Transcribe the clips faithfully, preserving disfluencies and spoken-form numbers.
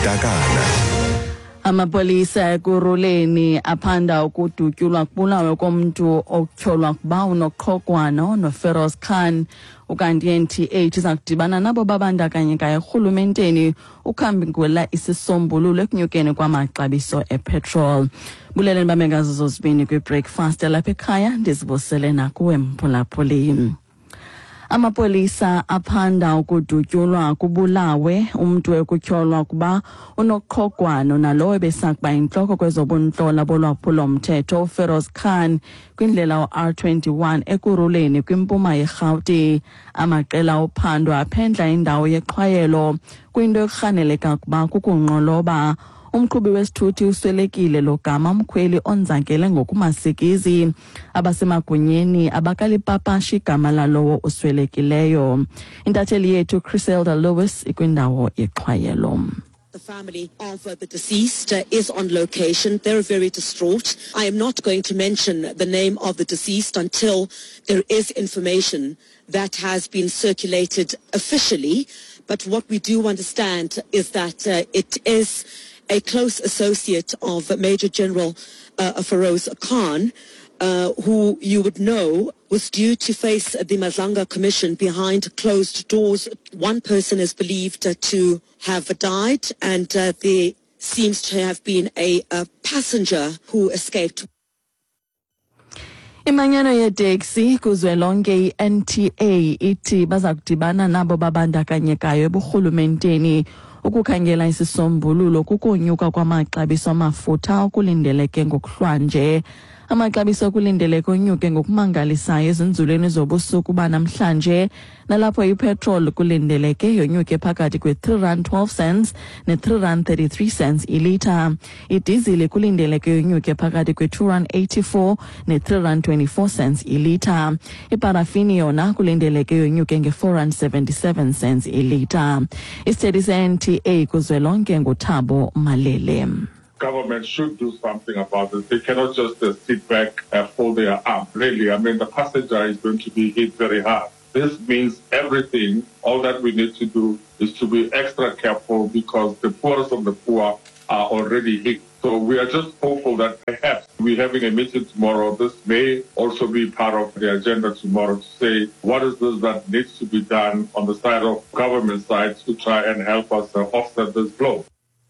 Mantakana. Amapolisa ekuruleni aphanda ukudutyulwa kubulawe komuntu okutyholwa kuba unoqhogwano noFeroz Khan ukanti N T H iza kudibana nabo babandakanyeka erhulumenteni ukhambingula isisombululo ekunyukeni kwamaxabiso epetrol. Buleleni bamekazi zozibini kwi-breakfast lapha ekhaya ndizibusele nakuwe mphulaphuli. Amapolisa aphanda ukudutyulwa kubulawe umuntu ekutyholwa kuba unoqhogwano nalowo besakuba intloko kwezobuntlola bolwaphulo mthetho uFeroz Khan kwindlela R twenty-one ekuruleni kwimpuma yeRhawuti. Amaqela ophando aphendla indawo yeqhwayelo kwinto ekurhaneleka kuba kukunqoloba. Umqhubi wesithuthi uswelekile logama umkhweli onzakele ngokumasikizi. Abasemagunyeni abakalipapashi igama lalowo uswelekileyo. Intatheli yethu Criselda Lewis ikwindawo yeqhwayelo. The family of the deceased uh, is on location. They're very distraught. I am not going to mention the name of the deceased until there is information that has been circulated officially. But what we do understand is that uh, it is a close associate of Major General uh, Feroz Khan, uh, who you would know was due to face the Mazanga Commission behind closed doors. One person is believed uh, to have died, and uh, there seems to have been a, a passenger who escaped. Imanyano yeteksi kuzwelonke i-N T A ithi baza kudibana nabo babandakanyekayo eburhulumenteni ukukhangela isisombululo kukunyuka kwamaxabiso amafutha okulindeleke ngokuhlwanje. Amaxabiso okulindeleke onyuke ngokumangalisayo ezinzulweni zobusuku banamhlanje nalapho ipetrol kulindeleke yonyuke phakathi kwe-three rand twelve cents ne-three rand thirty-three cents ilita. Idizili kulindeleke yonyuke phakathi kwe-two rand eighty-four ne-three rand twenty-four cents ilita. Iparafini yona kulindeleke yonyuke nge-four rand seventy-seven cents ilita. Isithedi se-N T A kuzwelonke nguThabo Malele. Government should do something about this. They cannot just uh, sit back and fold their arms. Really, I mean, the passenger is going to be hit very hard. This means everything. All that we need to do is to be extra careful because the poorest of the poor are already hit. So we are just hopeful that perhaps we're having a meeting tomorrow. This may also be part of the agenda tomorrow to say what is this that needs to be done on the side of government side to try and help us uh, offset this blow.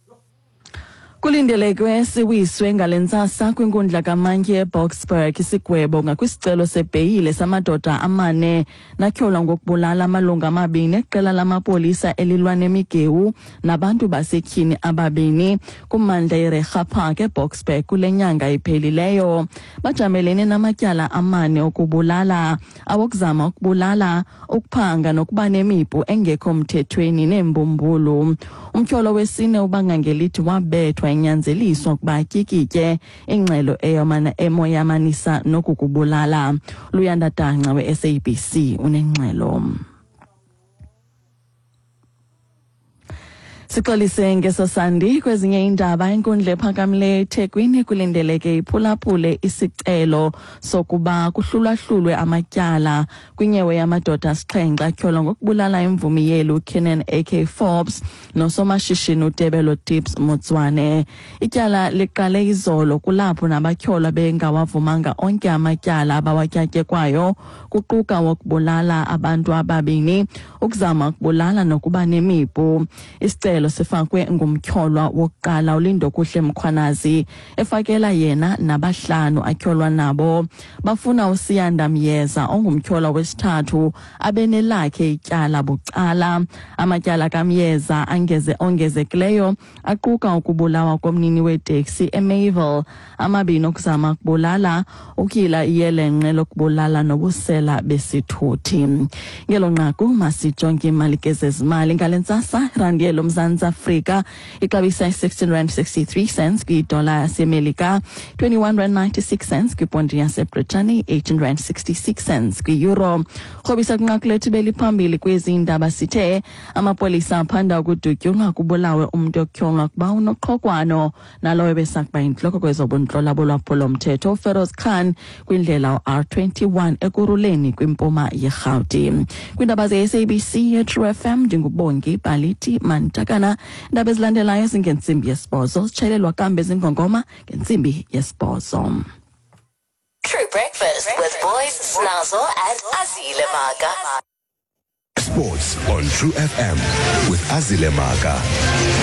Kulindelekwe siwiswe ngalentsasa kwinkundla kamantyi eBoksburg isigwebo ngakwisicelo sebheyile samadoda amane natyholwa ngokubulala amalungu amabini eqela lamapolisa elilwa nemigewu nabantu basetyhini ababini kummandla yeRega Park eBoksburg kule nyanga iphelileyo. Bajamelene namatyala amane okubulala, awokuzama ukubulala, ukuphanga nokuba nemipu engekho mthethweni neembumbulu. Umtyholo wesine ubangangelithi wabethwa inyanzeliswa ukuba atyikitye ingxelo eyomana emoyamanisa nokukubulala. Luyanda Dangca we-S A B C unengxelo. Sixolise ngesosandi kwezinye indaba inkundla ephakamileyo eThekwini kulindeleke iphulaphule isicelo sokuba kuhlulwahlulwe amatyala kwinyewe yamadoda asixhenxe atyholwa ngokubulala imvumi yelu Kenan A K Forbes nosomashishini uTebelo Tips Motswane. Ityala liqale izolo kulapho nabatyholwa bengawavumanga onke amatyala abawatyatyekwayo kuquka wokubulala abantu ababini, ukuzama ukubulala nokuba nemipu. Isicelo sifakwe ngumtyholwa wokuqala uLindokuhle Mkhwanazi efakela yena nabahlanu atyholwa nabo. Bafuna uSiyanda Myeza ongumtyholwa wesithathu abenelakhe ityala bucala. Amatyala kaMyeza angeze ongezekileyo aquka ukubulawa komnini weteksi eMayville, amabini okuzama ukubulala, ukuyila iyelenqe lokubulala nobusela besithuthi. Ngelo nqaku masijonge imali kezezimali ngalentsasa randi yelo Mzantsi Afrika ixabisa sixteen rand sixty-three cents kwidola yaseMelika, twenty-one rand ninety-six cents kwipondi yaseBritani, eighteen rand sixty-six cents kwi-euro. Khobisa kunqakulethu beliphambili kwezi indaba sithe amapolisa aphanda ukudutyulwa kubulawe umuntu okutyholwa kuba unoqhogwano nalowo besakuba intloko kwezobuntlola bolwaphulo mthetho uFeroz Khan kwindlela R twenty-one ekuruleni kwimpuma yeRhawuti. Kwindaba ze-S A B C ye-True F M ndingubongi Balithi Mantaka. Ganugana. Indaba ezilandelayo zingentsimbi yesibhozo, sitshayelelwa kambe ezingongoma ngentsimbi yesibhozo. True Breakfast with Boys Snazo and Azile Maka. Sports on True F M with Azile Maka.